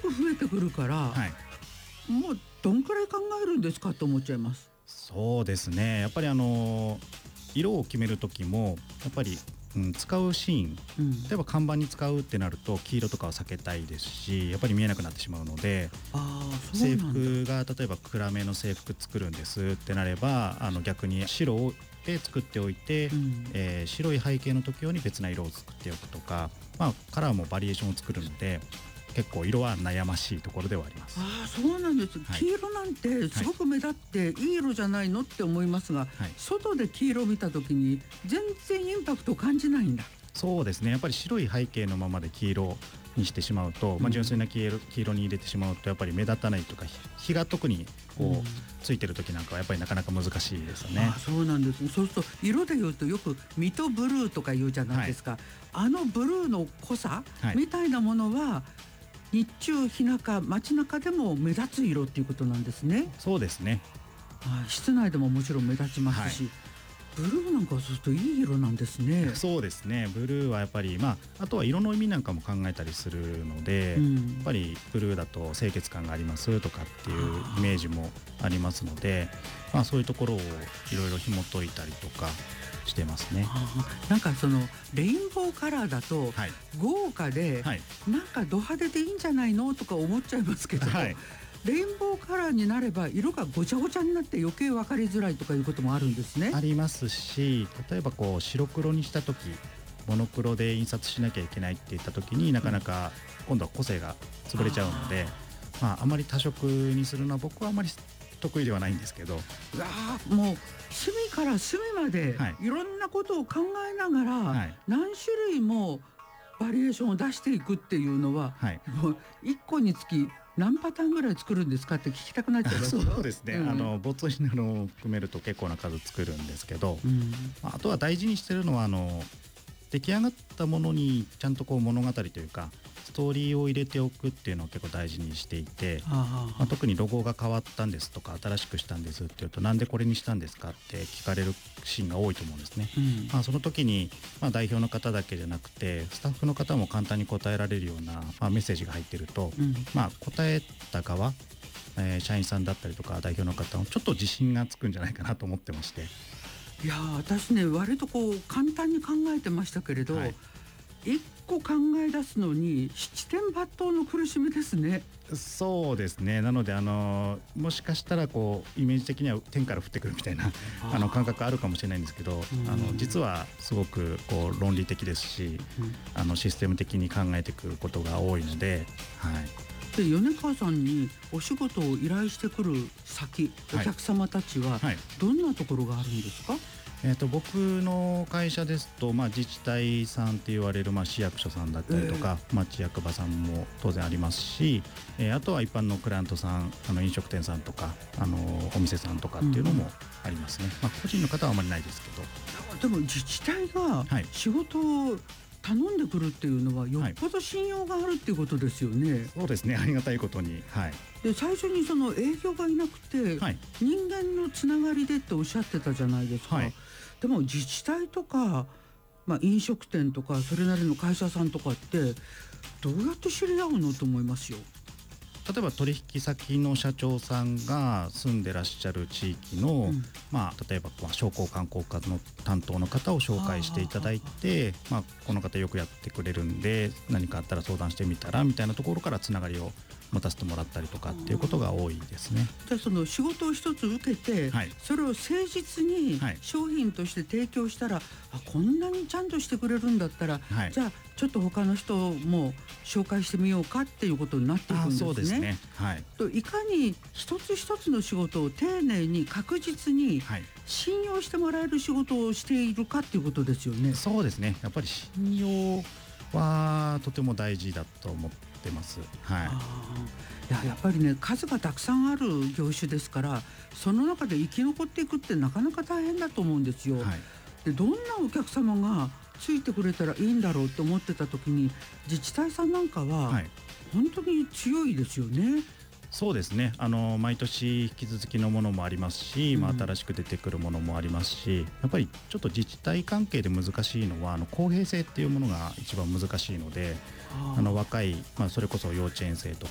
く増えてくるから、 はい、 もうどんくらい考えるんですかと思っちゃいます。 そうですね。やっぱり色を決める時もやっぱり、使うシーン、 うん、 例えば看板に使うってなると黄色とかは避けたいですし、やっぱり見えなくなってしまうので、 ああ、そう制なんだ。 服が例えば暗めの制服作るんですってなれば、逆に白で作っておいて、 うん、 白い背景の時用に別な色を作っておくとか、カラーもバリエーションを作るので、結構色は悩ましいところではあります。 ああ、そうなんです。 はい、 黄色なんてすごく目立っていい色じゃないのって思いますが、 はい、 外で黄色を見た時に全然インパクトを感じないんだ。 そうですね。やっぱり白い背景のままで黄色にしてしまうと、純粋な黄色に入れてしまうとやっぱり目立たないとか、日が特についてる時なんかはやっぱりなかなか難しいですよね。 ああ、そうなんです。そうすると色で言うとよく水戸ブルーとか言うじゃないですか、あのブルーの濃さ、 はい、 みたいなものは日中日中街中でも目立つ色っていうことなんですね。 そうですね。 ああ、室内でももちろん目立ちますし、ブルーなんかするといい色なんですね。 そうですね。ブルーはやっぱり、あとは色の意味なんかも考えたりするので、 うん、 やっぱりブルーだと清潔感がありますとかっていうイメージもありますので、そういうところをいろいろ紐解いたりとかしてますね。 なんかそのレインボーカラーだとはい、 豪華で、 はい、 なんかド派手でいいんじゃないのとか思っちゃいますけど、 はい、 レインボーカラーになれば色がごちゃごちゃになって余計分かりづらいとかいうこともあるんですね。 ありますし、例えば白黒にした時、モノクロで印刷しなきゃいけないって言った時になかなか今度は個性が潰れちゃうので、あまり多色にするのは僕はあまり得意ではないんですけど、 うわー、もう隅から隅まではい、 いろんなことを考えながら、 はい、 何種類もバリエーションを出していくっていうのは、 はい、 もう1個につき何パターンぐらい作るんですかって聞きたくなっちゃいますよ。 そうですね。没になるのを含めると結構な数作るんですけど、 うん、 あとは大事にしてるのは出来上がったものにちゃんと物語というかストーリーを入れておくっていうのを結構大事にしていて、特にロゴが変わったんですとか新しくしたんですっていうと、なんでこれにしたんですかって聞かれるシーンが多いと思うんですね。 うん、 その時に、代表の方だけじゃなくてスタッフの方も簡単に答えられるような、メッセージが入ってると、 うん、 答えた側、社員さんだったりとか代表の方もちょっと自信がつくんじゃないかなと思ってまして。 いや私ね、割と簡単に考えてましたけれど、 はい、 一個考え出すのに七点抜刀の苦しみですね。 そうですね。なのでもしかしたらイメージ的には天から降ってくるみたいな感覚あるかもしれないんですけど、実はすごく論理的ですし、システム的に考えていくことが多いので、はい、 で米川さんにお仕事を依頼してくる先、お客様たちははい、 どんなところがあるんですか？ 僕の会社ですと、自治体さんって言われる、市役所さんだったりとか、町役場さんも当然ありますし、あとは一般のクライアントさん、飲食店さんとかお店さんとかっていうのもありますね。個人の方はあまりないですけど。 でも自治体がはい、 仕事を頼んでくるっていうのはよっぽど信用があるっていうことですよね。 そうですね。ありがたいことに、はい、 で最初にその営業がいなくて、 はい、 人間のつながりでっておっしゃってたじゃないですか、 はい、 でも自治体とか、飲食店とかそれなりの会社さんとかってどうやって知り合うのと思いますよ。 例えば取引先の社長さんが住んでらっしゃる地域の、例えば商工観光課の担当の方を紹介していただいて、この方よくやってくれるんで何かあったら相談してみたらみたいなところからつながりを持たせてもらったりとかっていうことが多いですね。 じゃあその仕事を一つ受けて、 はい、 それを誠実にはい、 商品として提供したら、こんなにちゃんとしてくれるんだったら、 はい、 じゃあちょっと他の人も紹介してみようかっていうことになっていくんですね。 そうですね。はい、 といかに一つ一つの仕事を丁寧に確実にはい、 信用してもらえる仕事をしているかっていうことですよね。 そうですね。やっぱり信用はとても大事だと思ってます。はい、 やっぱりね、数がたくさんある業種ですから、その中で生き残っていくってなかなか大変だと思うんですよ。 はい、 でどんなお客様がついてくれたらいいんだろうと思ってた時に、自治体さんなんかははい、 本当に強いですよね。 そうですね。毎年引き続きのものもありますし、新しく出てくるものもありますし、やっぱりちょっと自治体関係で難しいのは公平性っていうものが一番難しいので、若い、それこそ幼稚園生と